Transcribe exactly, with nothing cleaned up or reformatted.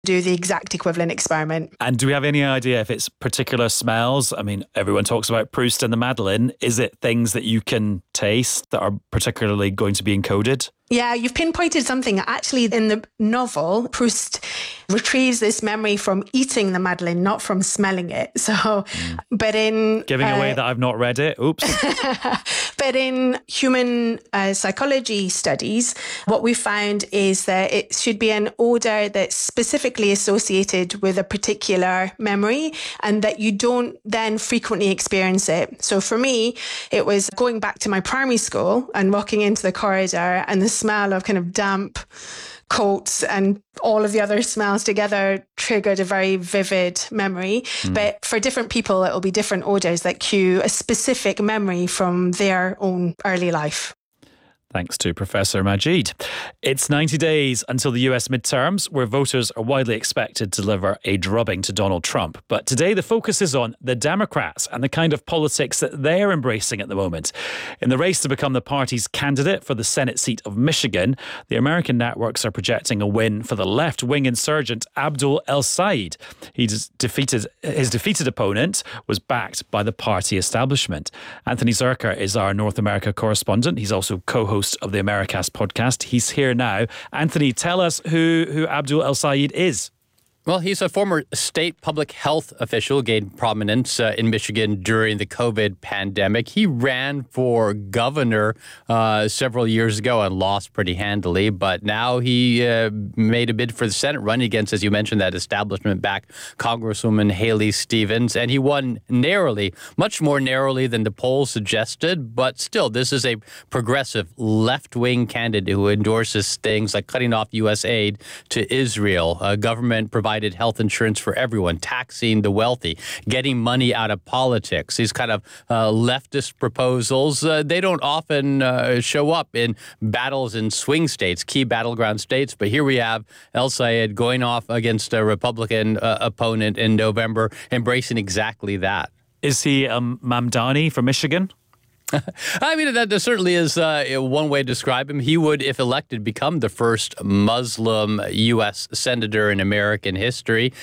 do the exact equivalent experiment. And do we have any idea if it's particular smells? I mean, everyone talks about Proust and the Madeleine. Is it things that you can taste that are particularly going to be encoded? Yeah, you've pinpointed something. Actually, in the novel, Proust retrieves this memory from eating the Madeleine, not from smelling it. So, mm. but in... Giving uh, away that I've not read it. Oops. But in human uh, psychology studies, what we found is that it should be an odour that's specifically associated with a particular memory and that you don't then frequently experience it. So for me, it was going back to my primary school and walking into the corridor and the smell of kind of damp coats and all of the other smells together triggered a very vivid memory. Mm. But for different people, it will be different odours that cue a specific memory from their own early life. Thanks to Professor Majid. It's ninety days until the U S midterms, where voters are widely expected to deliver a drubbing to Donald Trump. But today the focus is on the Democrats and the kind of politics that they're embracing at the moment. In the race to become the party's candidate for the Senate seat of Michigan, the American networks are projecting a win for the left-wing insurgent Abdul El-Sayed. He defeated his defeated opponent was backed by the party establishment. Anthony Zerker is our North America correspondent. He's also co-host of the Americast podcast. He's here now. Anthony, tell us who, who Abdul El-Sayed is. Well, he's a former state public health official, gained prominence uh, in Michigan during the COVID pandemic. He ran for governor uh, several years ago and lost pretty handily, but now he uh, made a bid for the Senate, running against, as you mentioned, that establishment-backed Congresswoman Haley Stevens, and he won narrowly, much more narrowly than the polls suggested, but still, this is a progressive left-wing candidate who endorses things like cutting off U S aid to Israel, uh, government providing provided health insurance for everyone, taxing the wealthy, getting money out of politics. These kind of uh, leftist proposals, uh, they don't often uh, show up in battles in swing states, key battleground states. But here we have El-Sayed going off against a Republican uh, opponent in November, embracing exactly that. Is he um, Mamdani from Michigan? I mean, that, that certainly is uh, one way to describe him. He would, if elected, become the first Muslim U S senator in American history.